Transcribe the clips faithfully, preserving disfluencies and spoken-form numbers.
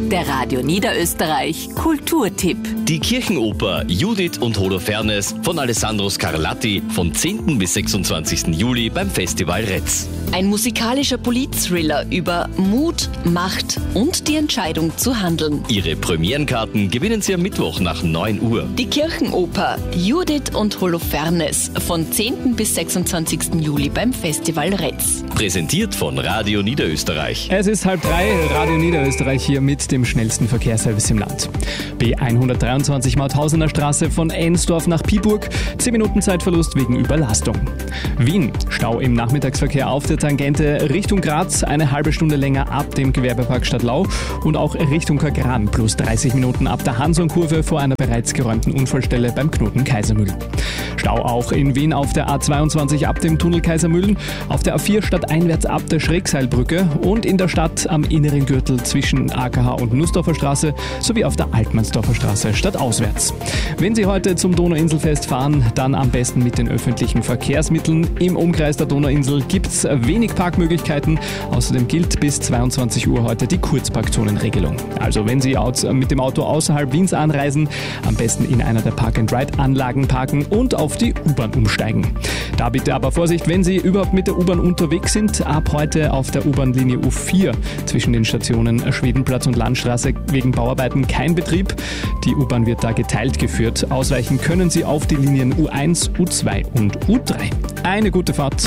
Der Radio Niederösterreich Kulturtipp. Die Kirchenoper Judith und Holofernes von Alessandro Scarlatti vom zehnten bis sechsundzwanzigsten Juli beim Festival Retz. Ein musikalischer Polit-Thriller über Mut, Macht und die Entscheidung zu handeln. Ihre Premierenkarten gewinnen Sie am Mittwoch nach neun Uhr. Die Kirchenoper Judith und Holofernes von zehnten bis sechsundzwanzigsten Juli beim Festival Retz. Präsentiert von Radio Niederösterreich. Es ist halb drei, Radio Niederösterreich hier mit dem schnellsten Verkehrsservice im Land. B hundertdreiundzwanzig Mauthausener Straße von Ensdorf nach Piburg, zehn Minuten Zeitverlust wegen Überlastung. Wien, Stau im Nachmittagsverkehr auf der Tangente Richtung Graz, eine halbe Stunde länger ab dem Gewerbepark Stadtlau und auch Richtung Kagran plus dreißig Minuten ab der Hansonkurve vor einer bereits geräumten Unfallstelle beim Knoten Kaisermühlen. Stau auch in Wien auf der A zweiundzwanzig ab dem Tunnel Kaisermühlen, auf der A vier stadteinwärts ab der Schrägseilbrücke und in der Stadt am inneren Gürtel zwischen A K H und Nussdorfer Straße sowie auf der Altmannsdorfer Straße stadtauswärts. Wenn Sie heute zum Donauinselfest fahren, dann am besten mit den öffentlichen Verkehrsmitteln. Im Umkreis der Donauinsel gibt es wenig Parkmöglichkeiten. Außerdem gilt bis zweiundzwanzig Uhr heute die Kurzparkzonenregelung. Also wenn Sie mit dem Auto außerhalb Wiens anreisen, am besten in einer der Park-and-Ride-Anlagen parken und auf die U-Bahn umsteigen. Da bitte aber Vorsicht, wenn Sie überhaupt mit der U-Bahn unterwegs sind, ab heute auf der U-Bahn-Linie U vier zwischen den Stationen Schwedenplatz und Landstraße wegen Bauarbeiten kein Betrieb. Die U-Bahn wird da geteilt geführt. Ausweichen können Sie auf die Linien U eins, U zwei und U drei. Eine gute Fahrt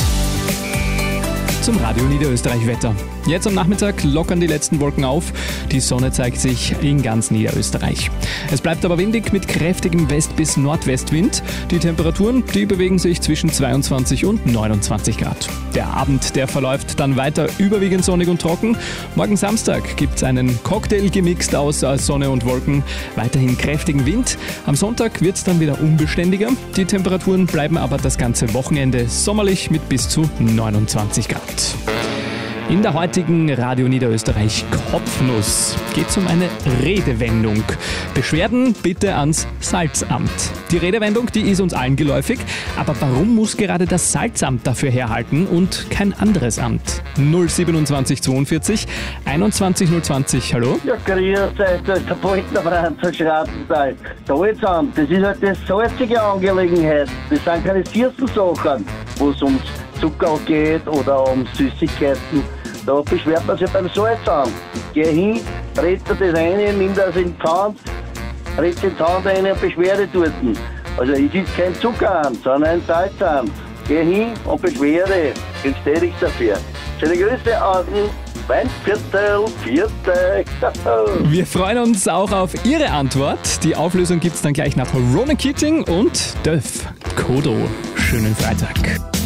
zum Radio Niederösterreich Wetter. Jetzt am Nachmittag lockern die letzten Wolken auf. Die Sonne zeigt sich in ganz Niederösterreich. Es bleibt aber windig mit kräftigem West- bis Nordwestwind. Die Temperaturen, die bewegen sich zwischen zweiundzwanzig und neunundzwanzig Grad. Der Abend, der verläuft dann weiter überwiegend sonnig und trocken. Morgen Samstag gibt es einen Cocktail gemixt aus Sonne und Wolken. Weiterhin kräftigen Wind. Am Sonntag wird es dann wieder unbeständiger. Die Temperaturen bleiben aber das ganze Wochenende sommerlich mit bis zu neunundzwanzig Grad. In der heutigen Radio Niederösterreich Kopfnuss geht es um eine Redewendung. Beschwerden bitte ans Salzamt. Die Redewendung, die ist uns allen geläufig, aber warum muss gerade das Salzamt dafür herhalten und kein anderes Amt? null siebenundzwanzig zweiundvierzig einundzwanzig null zwanzig, hallo? Ja, grüß euch, da ist der Polter Franz von Schrattental. Salzamt, das ist halt eine salzige Angelegenheit. Das sind keine süßen Sachen, wo es ums Zucker geht oder um Süßigkeiten. Da beschwert man sich beim Salzamt. Geh hin, dreht dir das rein, nimm das in die Hand, dreht den Zahn rein und beschwere dort. Also es ist kein Zuckeramt, sondern ein Salzamt. Geh hin und beschwere, kriegst du nichts dafür. Schöne Grüße an Weinviertel, Vierte. Wir freuen uns auch auf Ihre Antwort. Die Auflösung gibt es dann gleich nach Ronan Keating und Döff Kodo. Schönen Freitag.